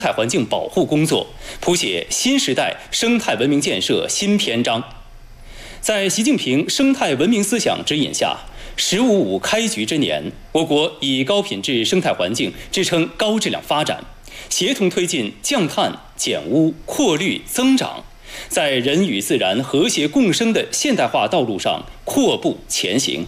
态环境保护工作，谱写新时代生态文明建设新篇章。在习近平生态文明思想指引下，“15+5”开局之年，我国以高品质生态环境支撑高质量发展，协同推进降碳、减污、扩绿、增长，在人与自然和谐共生的现代化道路上阔步前行。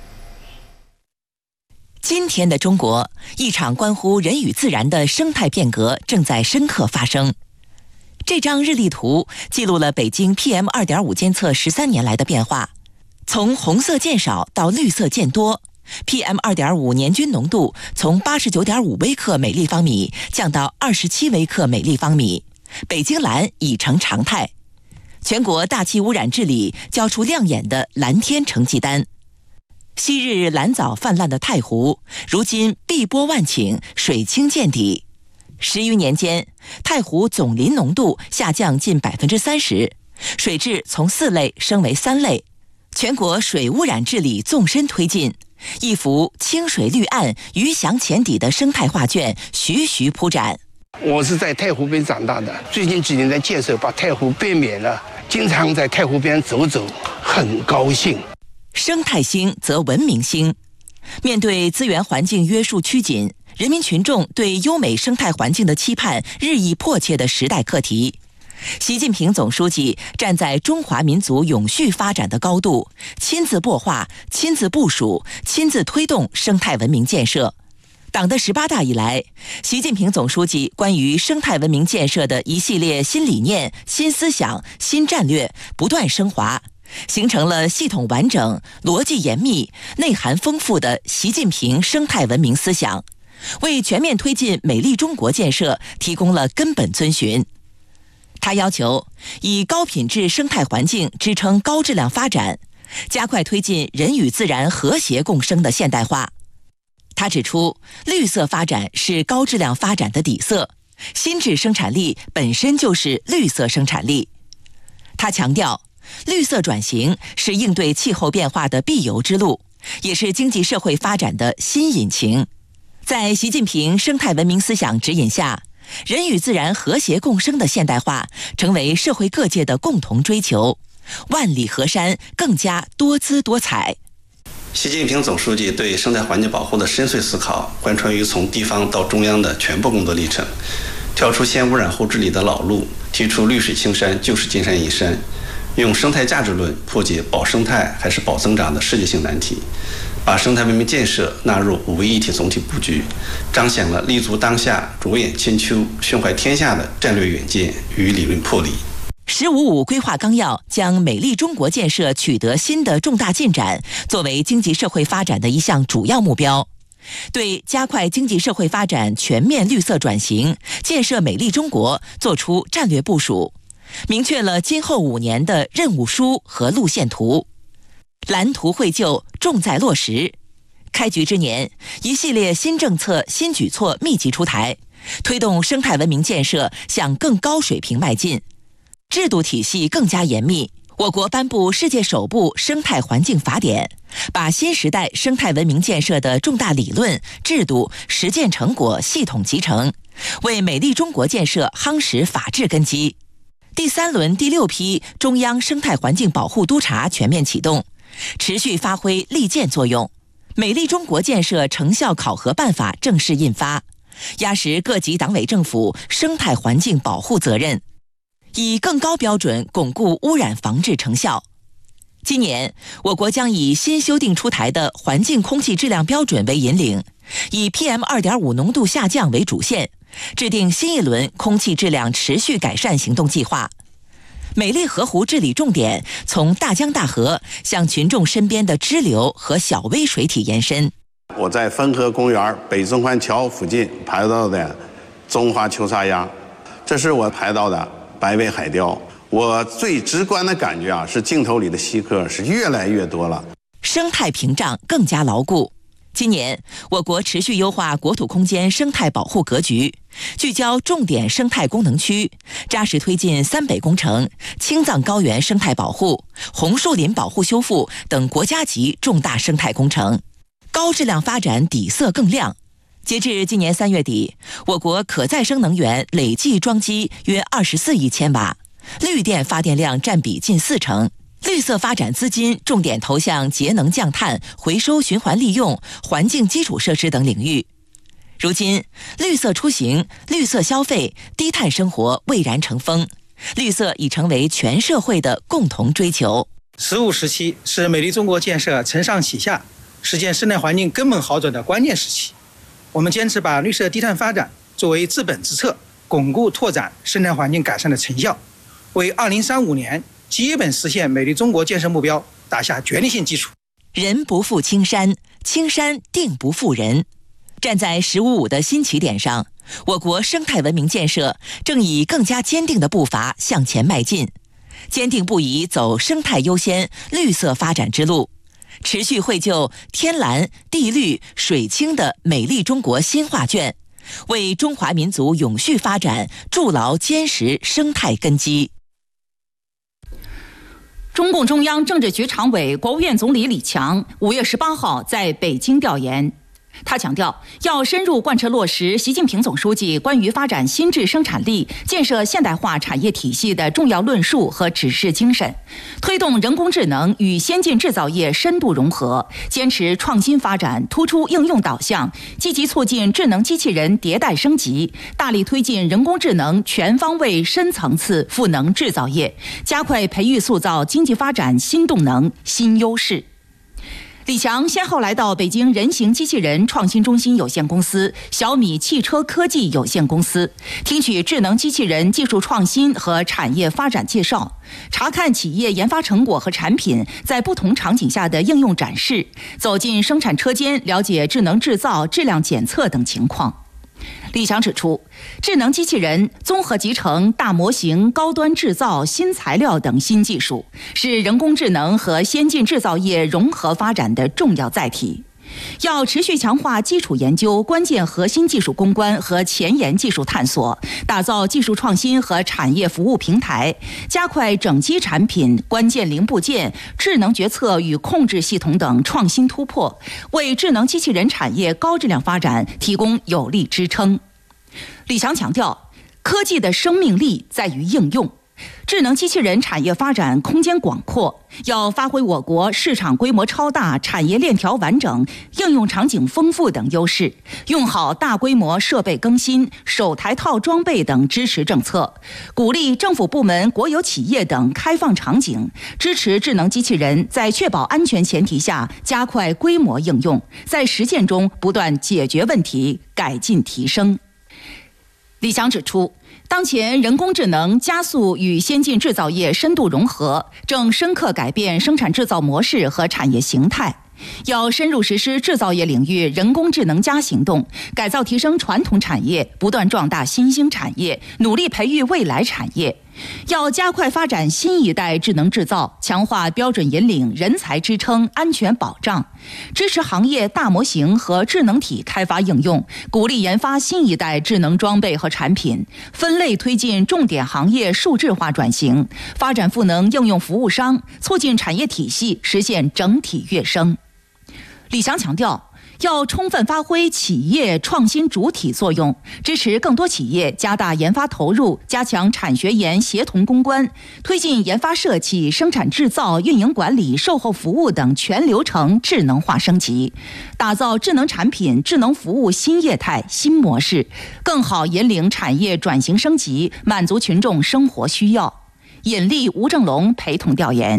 今天的中国，一场关乎人与自然的生态变革正在深刻发生。这张日历图记录了北京 PM2.5 监测13年来的变化，从红色渐少到绿色渐多， PM2.5 年均浓度从 89.5 微克每立方米降到27微克每立方米，北京蓝已成常态。全国大气污染治理交出亮眼的蓝天成绩单。昔日蓝藻泛滥的太湖，如今碧波万顷，水清见底。10余年间，太湖总磷浓度下降近30%，水质从4类升为3类。全国水污染治理纵深推进，一幅清水绿岸、鱼翔浅底的生态画卷徐徐铺展。 我是在太湖边长大的，最近几年的建设把太湖变美了，经常在太湖边走走，很高兴。 生态兴则文明兴。面对资源环境约束趋紧，人民群众对优美生态环境的期盼日益迫切的时代课题，习近平总书记站在中华民族永续发展的高度，亲自擘画、亲自部署、亲自推动生态文明建设。党的18大以来，习近平总书记关于生态文明建设的一系列新理念、新思想、新战略不断升华，形成了系统完整、逻辑严密、内涵丰富的习近平生态文明思想，为全面推进美丽中国建设提供了根本遵循。他要求以高品质生态环境支撑高质量发展，加快推进人与自然和谐共生的现代化。他指出，绿色发展是高质量发展的底色，新质生产力本身就是绿色生产力。他强调，绿色转型是应对气候变化的必由之路，也是经济社会发展的新引擎。在习近平生态文明思想指引下，人与自然和谐共生的现代化成为社会各界的共同追求，万里河山更加多姿多彩。 习近平总书记对生态环境保护的深邃思考，贯穿于从地方到中央的全部工作历程，跳出先污染后治理的老路，提出绿水青山就是金山银山，用生态价值论破解保生态还是保增长的世界性难题，把生态文明建设纳入5位一体总体布局，彰显了立足当下、着眼千秋、胸怀天下的战略远见与理论魄力。 “15+5”规划纲要将美丽中国建设取得新的重大进展作为经济社会发展的一项主要目标，对加快经济社会发展全面绿色转型、建设美丽中国作出战略部署，明确了今后5年的任务书和路线图。蓝图绘就，重在落实。开局之年，一系列新政策、新举措密集出台，推动生态文明建设向更高水平迈进。制度体系更加严密，我国颁布世界首部生态环境法典，把新时代生态文明建设的重大理论、制度、实践成果系统集成，为美丽中国建设夯实法治根基。第3轮第6批中央生态环境保护督查全面启动，持续发挥利剑作用。美丽中国建设成效考核办法正式印发，压实各级党委政府生态环境保护责任，以更高标准巩固污染防治成效。今年，我国将以新修订出台的环境空气质量标准为引领，以 PM2.5 浓度下降为主线，制定新一轮空气质量持续改善行动计划。美丽河湖治理重点从大江大河向群众身边的支流和小微水体延伸。 我在汾河公园北中环桥附近拍到的中华秋沙鸭，这是我拍到的白尾海雕。我最直观的感觉是镜头里的稀客是越来越多了， 生态屏障更加牢固。今年，我国持续优化国土空间生态保护格局，聚焦重点生态功能区，扎实推进3北工程、青藏高原生态保护、红树林保护修复等国家级重大生态工程，高质量发展底色更亮。 截至今年3月底，我国可再生能源累计装机约24亿千瓦，绿电发电量占比近40%。绿色发展资金重点投向节能降碳、回收循环利用、环境基础设施等领域。如今，绿色出行、绿色消费、低碳生活蔚然成风，绿色已成为全社会的共同追求。 15时期是美丽中国建设承上启下、实现生态环境根本好转的关键时期。我们坚持把绿色低碳发展作为治本之策，巩固拓展生态环境改善的成效，为2035年基本实现美丽中国建设目标打下决定性基础。 人不负青山，青山定不负人。站在“15+5”的新起点上，我国生态文明建设正以更加坚定的步伐向前迈进，坚定不移走生态优先、绿色发展之路，持续绘就天蓝、地绿、水清的美丽中国新画卷，为中华民族永续发展筑牢坚实生态根基。 中共中央政治局常委、国务院总理李强5月18号在北京调研。他强调，要深入贯彻落实习近平总书记关于发展新质生产力、建设现代化产业体系的重要论述和指示精神，推动人工智能与先进制造业深度融合，坚持创新发展，突出应用导向，积极促进智能机器人迭代升级，大力推进人工智能全方位、深层次赋能制造业，加快培育塑造经济发展新动能、新优势。李强先后来到北京人形机器人创新中心有限公司、小米汽车科技有限公司，听取智能机器人技术创新和产业发展介绍，查看企业研发成果和产品在不同场景下的应用展示，走进生产车间，了解智能制造、质量检测等情况。李强指出，智能机器人综合集成大模型、高端制造、新材料等新技术，是人工智能和先进制造业融合发展的重要载体。要持续强化基础研究、关键核心技术攻关和前沿技术探索，打造技术创新和产业服务平台，加快整机产品、关键零部件、智能决策与控制系统等创新突破，为智能机器人产业高质量发展提供有力支撑。李强强调，科技的生命力在于应用。智能机器人产业发展空间广阔，要发挥我国市场规模超大、产业链条完整、应用场景丰富等优势，用好大规模设备更新、首台套装备等支持政策，鼓励政府部门、国有企业等开放场景，支持智能机器人在确保安全前提下加快规模应用，在实践中不断解决问题、改进提升。李强指出，当前人工智能加速与先进制造业深度融合，正深刻改变生产制造模式和产业形态。要深入实施制造业领域人工智能+行动，改造提升传统产业，不断壮大新兴产业，努力培育未来产业。要加快发展新一代智能制造，强化标准引领、人才支撑、安全保障，支持行业大模型和智能体开发应用，鼓励研发新一代智能装备和产品，分类推进重点行业数字化转型，发展赋能应用服务商，促进产业体系实现整体跃升。李强强调，要充分发挥企业创新主体作用，支持更多企业加大研发投入，加强产学研协同攻关，推进研发设计、生产制造、运营管理、售后服务等全流程智能化升级，打造智能产品、智能服务新业态、新模式，更好引领产业转型升级，满足群众生活需要。尹力、吴正龙陪同调研。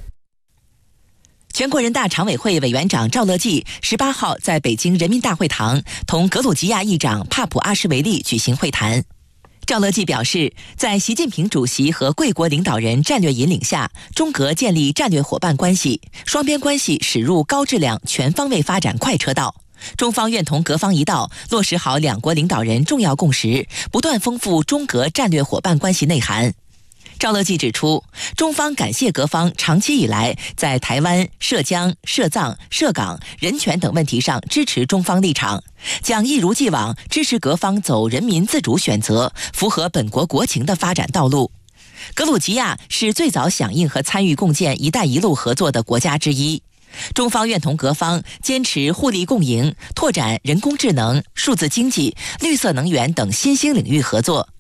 全国人大常委会委员长赵乐际18号在北京人民大会堂同格鲁吉亚议长帕普阿什维利举行会谈。赵乐际表示，在习近平主席和贵国领导人战略引领下，中格建立战略伙伴关系，双边关系驶入高质量全方位发展快车道。中方愿同各方一道，落实好两国领导人重要共识，不断丰富中格战略伙伴关系内涵。赵乐际指出，中方感谢各方长期以来在台湾、涉疆、涉藏、涉港、人权等问题上支持中方立场，将一如既往支持各方走人民自主选择、符合本国国情的发展道路。格鲁吉亚是最早响应和参与共建“一带一路”合作的国家之一。 中方愿同各方坚持互利共赢，拓展人工智能、数字经济、绿色能源等新兴领域合作。